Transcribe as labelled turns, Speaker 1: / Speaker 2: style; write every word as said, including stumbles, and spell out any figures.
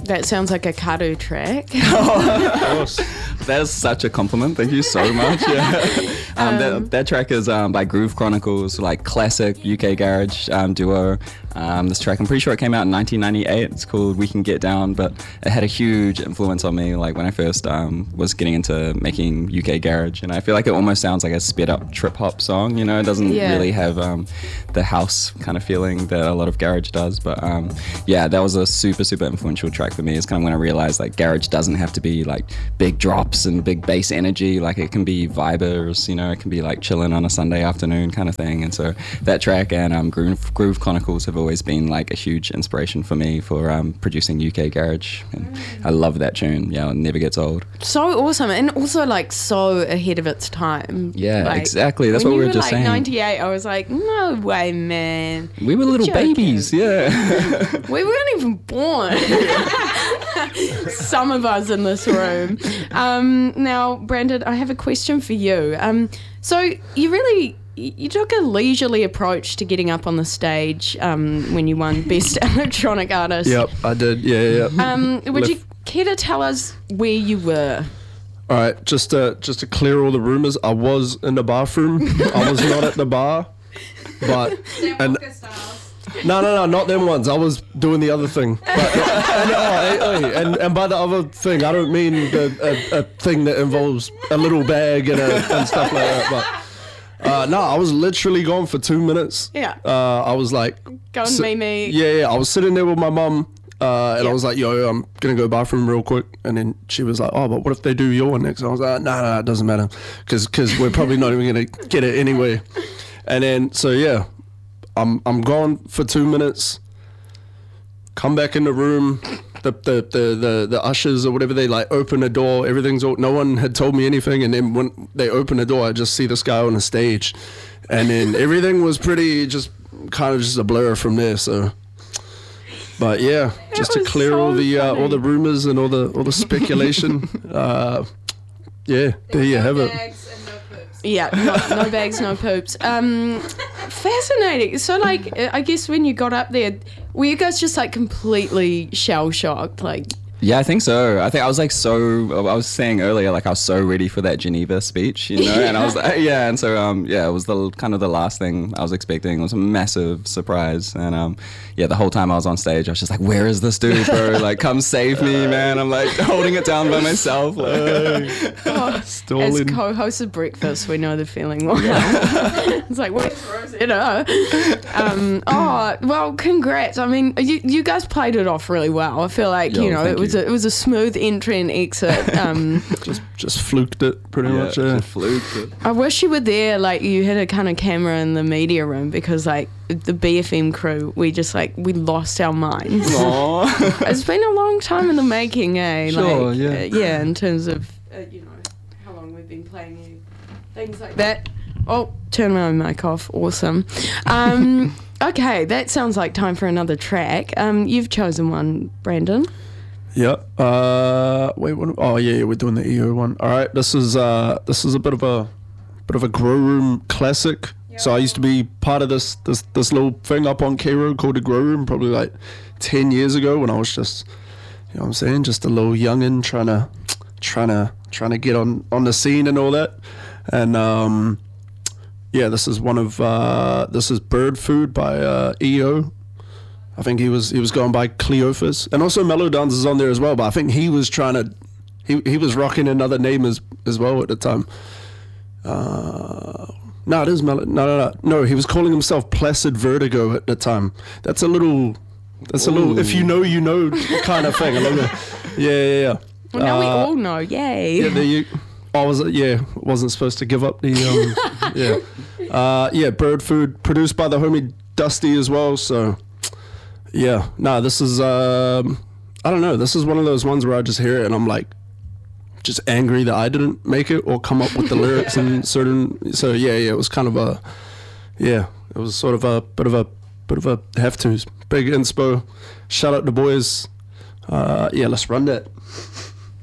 Speaker 1: That sounds like a Karu track.
Speaker 2: Oh, of course. That's such a compliment. Thank you so much. Yeah. Um, um, that, that track is um, by Groove Chronicles, like classic U K garage um, duo. Um, this track, I'm pretty sure it came out in nineteen ninety-eight. It's called We Can Get Down, but it had a huge influence on me, like when I first um, was getting into making U K garage. And I feel like it almost sounds like a sped up trip hop song. You know, it doesn't
Speaker 1: yeah.
Speaker 2: really have um, the house kind of feeling that a lot of garage does. But um, yeah, that was a super, super influential track for me. It's kind of when I realized like garage doesn't have to be like big drops and big bass energy. Like it can be vibers, you know, it can be like chilling on a Sunday afternoon kind of thing. And so that track and um, Groove, Groove Chronicles have always been like a huge inspiration for me for um, producing U K garage. And mm. I love that tune. Yeah, it never gets old.
Speaker 1: So awesome. And also like so ahead of its time.
Speaker 2: Yeah,
Speaker 1: like,
Speaker 2: exactly. That's what we were, were just
Speaker 1: like
Speaker 2: saying.
Speaker 1: ninety-eight, I was like, no way, man.
Speaker 2: We were little babies, yeah.
Speaker 1: We weren't even born. Some of us in this room. Um, now, Brandon, I have a question for you. Um, so you really... You took a leisurely approach to getting up on the stage um, when you won Best Electronic Artist.
Speaker 3: Yep, I did. Yeah, yeah.
Speaker 1: Um, would Left. you care to tell us where you were?
Speaker 3: All right, just to just to clear all the rumors, I was in the bathroom. I was not at the bar, but and no, no, no, not them ones. I was doing the other thing. But, and, oh, hey, hey, and and by the other thing, I don't mean the, a, a thing that involves a little bag and, a, and stuff like that. But. Uh, no, I was literally gone for two minutes.
Speaker 1: Yeah.
Speaker 3: Uh, I was like...
Speaker 1: Go and si- meet me.
Speaker 3: Yeah, yeah. I was sitting there with my mum, uh, and
Speaker 1: yeah.
Speaker 3: I was like, yo, I'm going to go bathroom real quick. And then she was like, oh, but what if they do your one next? And I was like, no, nah, no, nah, it doesn't matter. Because cause we're probably not even going to get it anyway. And then, so yeah, I'm I'm gone for two minutes. Come back in the room. The, the the the the ushers or whatever, they like open the door, everything's all, no one had told me anything, and then when they open the door I just see this guy on the stage, and then everything was pretty just kind of just a blur from there. So but yeah, that just to clear so all the uh, all the rumors and all the all the speculation. uh yeah, there you have it.
Speaker 1: Yeah, no, no bags, no poops. Um, fascinating. So, like, I guess when you got up there, were you guys just like completely shell shocked? Like,
Speaker 2: yeah, I think so. I think I was like so. I was saying earlier, like I was so ready for that Geneva speech, you know. Yeah. And I was like, yeah, and so um, yeah, it was the kind of the last thing I was expecting. It was a massive surprise, and um, yeah, the whole time I was on stage, I was just like, where is this dude, bro? Like, come save me, man. I'm like holding it down by myself. Like,
Speaker 1: oh, as co-host of Breakfast, we know the feeling. It's like, where's Rosetta? Um, oh, well, congrats. I mean, you you guys played it off really well. I feel like Yo, you know it was. A, it was a smooth entry and exit. Um,
Speaker 3: just just fluked it pretty
Speaker 2: yeah,
Speaker 3: much. Yeah,
Speaker 2: just fluked it.
Speaker 1: I wish you were there. Like you had a kind of camera in the media room, because like the B F M crew, we just like we lost our minds. It's been a long time in the making, eh?
Speaker 3: Sure,
Speaker 1: like,
Speaker 3: yeah,
Speaker 1: uh, yeah. In terms of uh, you know how long we've been playing you, things like that. Oh, turn my mic off. Awesome. Um, okay, that sounds like time for another track. Um, you've chosen one, Brandon.
Speaker 3: Yeah. Uh, wait. What, oh, yeah, yeah. We're doing the E O one. All right. This is uh, this is a bit of a bit of a grow room classic. Yep. So I used to be part of this this this little thing up on Cairo called the Grow Room, probably like ten years ago, when I was just, you know what I'm saying, just a little youngin' trying to trying to trying to get on on the scene and all that. And um, yeah, this is one of uh, this is Bird Food by uh, E O. I think he was he was going by Cleophas, and also Mellowdance is on there as well. But I think he was trying to, he he was rocking another name as as well at the time. Uh, no, it is Mellow. No, no, no, no. He was calling himself Placid Vertigo at the time. That's a little, that's Ooh. a little. If you know, you know, kind of thing. I love it. Yeah, yeah, yeah.
Speaker 1: Well, now
Speaker 3: uh,
Speaker 1: we all know. Yay.
Speaker 3: Yeah, there you. I was yeah, wasn't supposed to give up the um, yeah, uh, yeah. Bird Food, produced by the homie Dusty as well. So. Yeah, nah, this is, um, I don't know, this is one of those ones where I just hear it and I'm like, just angry that I didn't make it or come up with the lyrics and certain, so yeah, yeah, it was kind of a, yeah, it was sort of a bit of a, bit of a have-tos, big inspo, shout out to boys, uh, yeah, let's run that.